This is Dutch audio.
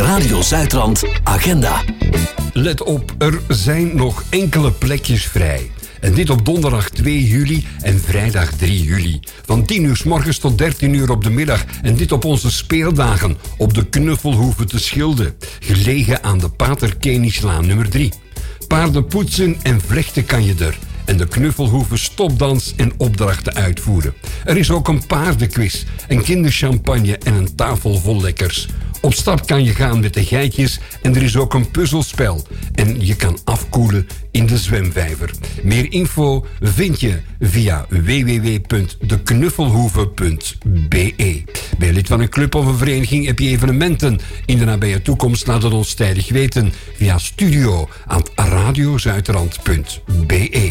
Radio Zuidrand Agenda. Let op, er zijn nog enkele plekjes vrij. En dit op donderdag 2 juli en vrijdag 3 juli. Van 10 uur 's morgens tot 13 uur op de middag. En dit op onze speeldagen op de Knuffelhoeve te Schilde. Gelegen aan de Pater Kenislaan nummer 3. Paarden poetsen en vlechten kan je er. En de Knuffelhoeve stopdans en opdrachten uitvoeren. Er is ook een paardenquiz, een kinderchampagne en een tafel vol lekkers. Op stap kan je gaan met de geitjes en er is ook een puzzelspel. En je kan afkoelen in de zwemvijver. Meer info vind je via www.deknuffelhoeve.be. Ben je lid van een club of een vereniging, heb je evenementen in de nabije toekomst, laat het ons tijdig weten via studio@radiozuidrand.be.